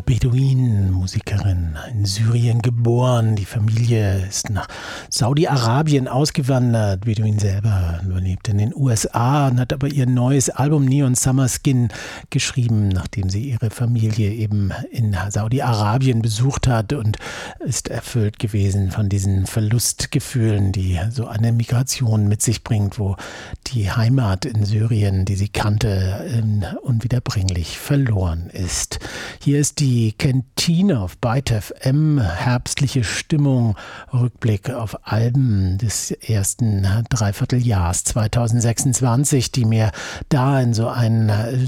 Beduinenmusikerin, in Syrien geboren. Die Familie ist nach Saudi-Arabien ausgewandert. Beduin selber lebt in den USA und hat aber ihr neues Album Neon Summer Skin geschrieben, nachdem sie ihre Familie eben in Saudi-Arabien besucht hat, und ist erfüllt gewesen von diesen Verlustgefühlen, die so eine Migration mit sich bringt, wo die Heimat in Syrien, die sie kannte, unwiederbringlich verloren ist. Hier ist die Kantine auf Byte FM, herbstliche Stimmung, Rückblick auf Alben des ersten Dreivierteljahrs 2026, die mir da in so einen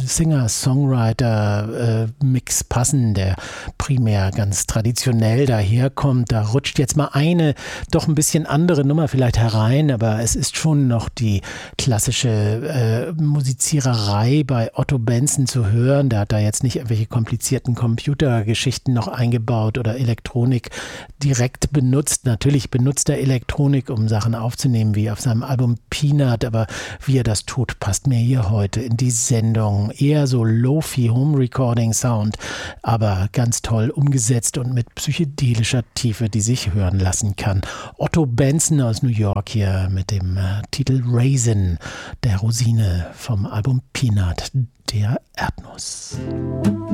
Singer-Songwriter-Mix passen, der primär ganz traditionell daherkommt. Da rutscht jetzt mal eine doch ein bisschen andere Nummer vielleicht herein, aber es ist schon noch die klassische Musiziererei bei Otto Benson zu hören. Der hat da jetzt nicht irgendwelche komplizierten Computergeschichten noch eingebaut oder Elektronik direkt benutzt. Natürlich benutzt er Elektronik, um Sachen aufzunehmen, wie auf seinem Album Peanut, aber wie er das tut, passt mir hier heute in die Sendung. Eher so Lo-Fi Home Recording Sound, aber ganz toll umgesetzt und mit psychedelischer Tiefe, die sich hören lassen kann. Otto Benson aus New York hier mit dem Titel Raisin, der Rosine vom Album Peanut, der Erdnuss.